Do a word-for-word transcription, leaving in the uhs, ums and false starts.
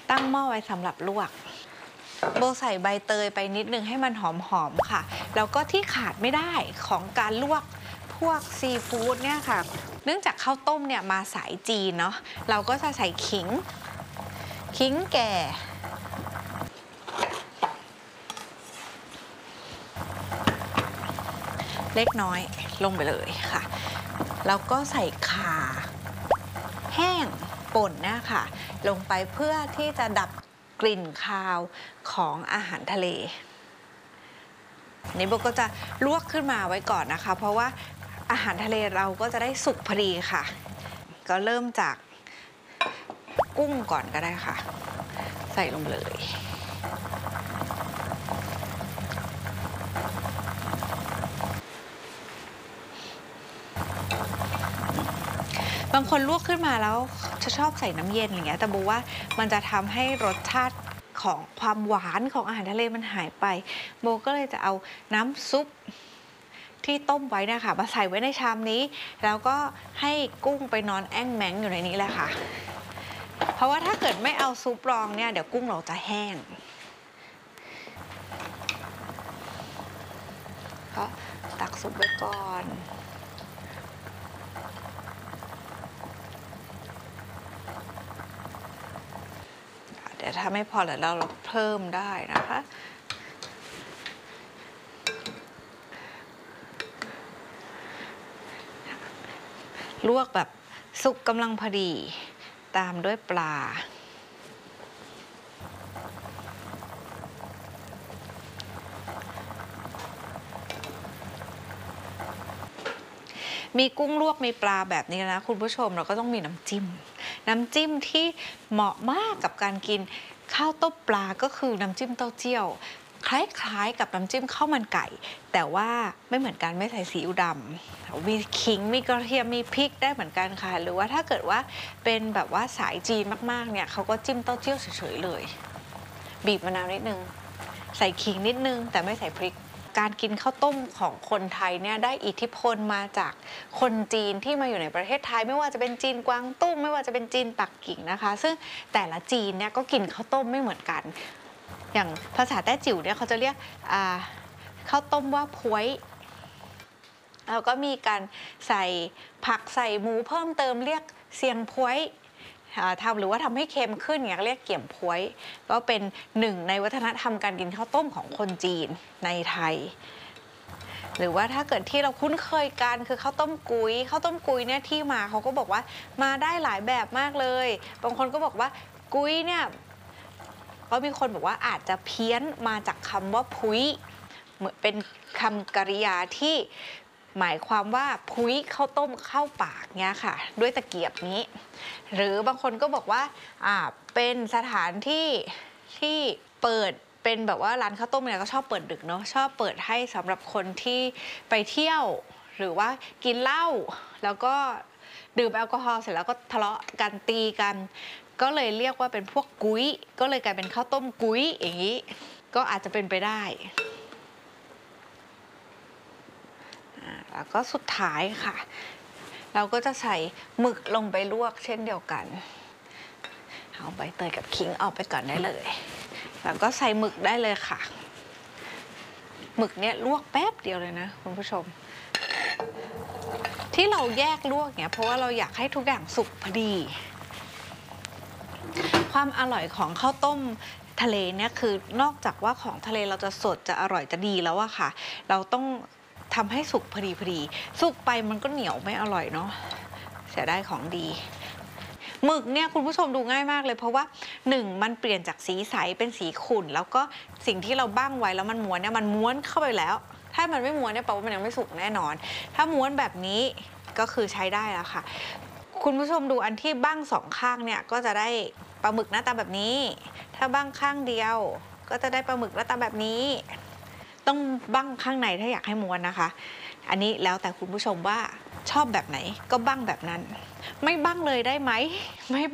ตั้งหม้อไว้สำหรับลวกโบใส่ใบเตยไปนิดนึงให้มันหอมๆค่ะแล้วก็ที่ขาดไม่ได้ของการลวกพวกซีฟู้ดเนี่ยค่ะเนื่องจากข้าวต้มเนี่ยมาสายจีนเนาะเราก็จะใส่ขิงขิงแก่เล็กน้อยลงไปเลยค่ะแล้วก็ใส่ข่าแห้งป่นนะคะลงไปเพื่อที่จะดับกลิ่นคาวของอาหารทะเลนี่โบก็จะลวกขึ้นมาไว้ก่อนนะคะเพราะว่าอาหารทะเลเราก็จะได้สุกพอดีค่ะก็เริ่มจากกุ้งก่อนก็ได้ค่ะใส่ลงเลยบางคนลวกขึ้นมาแล้วจะชอบใส่น้ำเย็นอย่างเงี้ยแต่โบว่ามันจะทำให้รสชาติของความหวานของอาหารทะเลมันหายไปโบก็เลยจะเอาน้ำซุปที่ต้มไว้นะคะมาใส่ไว้ในชามนี้แล้วก็ให้กุ้งไปนอนแอ่งแม้งอยู่ในนี้แหละค่ะเพราะว่าถ้าเกิดไม่เอาซุปรองเนี่ยเดี๋ยวกุ้งเราจะแห้งก็ตักซุปไว้ก่อนเดี๋ยวถ้าไม่พอเดี๋ยวเราเพิ่มได้นะคะลวกแบบสุกกำลังพอดีตามด้วยปลามีกุ้งลวกมีปลาแบบนี้นะคุณผู้ชมเราก็ต้องมีน้ำจิ้มน้ำจิ้มที่เหมาะมากกับการกินข้าวต้มปลาก็คือน้ำจิ้มเต้าเจี้ยวคล้ายๆกับน้ำจิ้มข้าวมันไก่แต่ว่าไม่เหมือนกันไม่ใส่ซีอิ๊วดำมีขิงมีกระเทียมมีพริกได้เหมือนกันค่ะหรือว่าถ้าเกิดว่าเป็นแบบว่าสายจีนมากๆเนี่ยเขาก็จิ้มเต้าเจี้ยวเฉยๆเลยบีบมะนาวนิดนึงใส่ขิงนิดนึงแต่ไม่ใส่พริกการกินข้าวต้มของคนไทยเนี่ยได้อิทธิพลมาจากคนจีนที่มาอยู่ในประเทศไทยไม่ว่าจะเป็นจีนกวางตุ้งไม่ว่าจะเป็นจีนปักกิ่งนะคะซึ่งแต่ละจีนเนี่ยก็กินข้าวต้มไม่เหมือนกันอย่างภาษาแต้จิ๋วเนี่ยเขาจะเรียกข้าวต้มว่าพวยแล้วก็มีการใส่ผักใส่หมูเพิ่มเติมเรียกเซียงพวยทำหรือว่าทำให้เค็มขึ้นอย่างเรียกเกี่ยมพวยก็เป็นหนึ่งในวัฒนธรรมการกินข้าวต้มของคนจีนในไทยหรือว่าถ้าเกิดที่เราคุ้นเคยกันคือข้าวต้มกุยข้าวต้มกุยเนี่ยที่มาเขาก็บอกว่ามาได้หลายแบบมากเลยบางคนก็บอกว่ากุยเนี่ยก็มีคนบอกว่าอาจจะเพี้ยนมาจากคำว่าพุ้ยเหมือนเป็นคำกริยาที่หมายความว่าพุ้ยข้าวต้มเข้าปากเนี่ยค่ะด้วยตะเกียบนี้หรือบางคนก็บอกว่าอ่าเป็นสถานที่ที่เปิดเป็นแบบว่าร้านข้าวต้มเนี่ยก็ชอบเปิดดึกเนาะชอบเปิดให้สำหรับคนที่ไปเที่ยวหรือว่ากินเหล้าแล้วก็ดื่มแอลกอฮอล์เสร็จแล้วก็ทะเลาะกันตีกันก็เลยเรียกว่าเป็นพวกกุ้ยก็เลยกลายเป็นข้าวต้มกุ้ยอย่างนี้ก็อาจจะเป็นไปได้แล้วก็สุดท้ายค่ะเราก็จะใส่หมึกลงไปลวกเช่นเดียวกันเอาใบเตยกับขิงออกไปก่อนได้เลยแล้วก็ใส่หมึกได้เลยค่ะหมึกเนี่ยลวกแป๊บเดียวเลยนะคุณผู้ชมที่เราแยกลวกเนี่ยเพราะว่าเราอยากให้ทุกอย่างสุกพอดีความอร่อยของข้าวต้มทะเลเนี่ยคือนอกจากว่าของทะเลเราจะสดจะอร่อยจะดีแล้วอะค่ะเราต้องทำให้สุกพอดีพอดีสุกไปมันก็เหนียวไม่อร่อยเนาะเสียดายของดีหมึกเนี่ยคุณผู้ชมดูง่ายมากเลยเพราะว่าหนึ่งมันเปลี่ยนจากสีใสเป็นสีขุ่นแล้วก็สิ่งที่เราบ้างไว้แล้วมันม้วนเนี่ยมันม้วนเข้าไปแล้วถ้ามันไม่ม้วนเนี่ยแปลว่ามันยังไม่สุกแน่นอนถ้าม้วนแบบนี้ก็คือใช้ได้แล้วค่ะคุณผู้ชมดูอันที่บ้างสองข้างเนี่ยก็จะได้ปลาหมึกหน้าตาแบบนี้ถ้าบ้างข้างเดียวก็จะได้ปลาหมึกหน้าตาแบบนี้ต้องบั้งข้างในถ้าอยากให้ม้วนนะคะอันนี้แล้วแต่คุณผู้ชมว่าชอบแบบไหนก็บั้งแบบนั้นไม่บั้งเลยได้ไหมไม่